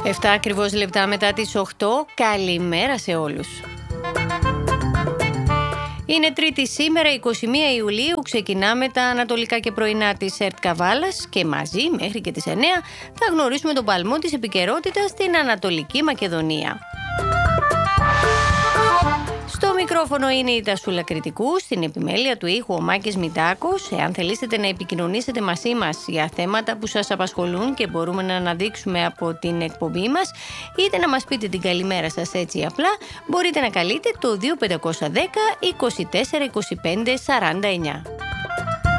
7 ακριβώς λεπτά μετά τις 8. Καλημέρα σε όλους. Είναι Τρίτη σήμερα, 21 Ιουλίου. Ξεκινάμε τα ανατολικά και πρωινά της ΕΡΤ Καβάλας και μαζί μέχρι και τις 9 θα γνωρίσουμε τον παλμό της επικαιρότητας στην Ανατολική Μακεδονία. Στο μικρόφωνο είναι η Τασούλα Κρητικού, στην επιμέλεια του ήχου ο Μάκης Μητάκος. Εάν θελήσετε να επικοινωνήσετε μαζί μας για θέματα που σας απασχολούν και μπορούμε να αναδείξουμε από την εκπομπή μας, είτε να μας πείτε την καλημέρα σας έτσι απλά, μπορείτε να καλείτε το 2510 24 25 49.